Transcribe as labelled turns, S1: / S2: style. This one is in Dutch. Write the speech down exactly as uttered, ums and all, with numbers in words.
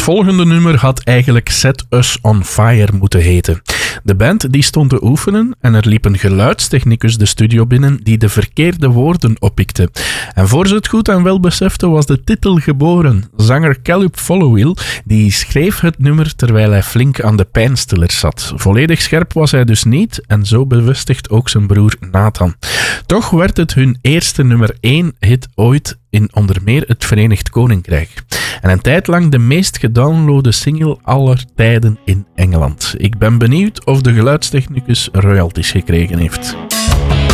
S1: volgende nummer had eigenlijk Set Us On Fire moeten heten. De band die stond te oefenen en er liep een geluidstechnicus de studio binnen die de verkeerde woorden oppikte. En voor ze het goed en wel besefte was de titel geboren. Zanger Caleb Followill die schreef het nummer terwijl hij flink aan de pijnstillers zat. Volledig scherp was hij dus niet en zo bevestigt ook zijn broer Nathan. Toch werd het hun eerste nummer één hit ooit in onder meer het Verenigd Koninkrijk. En een tijd lang de meest gedownloade single aller tijden in Engeland. Ik ben benieuwd of de geluidstechnicus royalties gekregen heeft.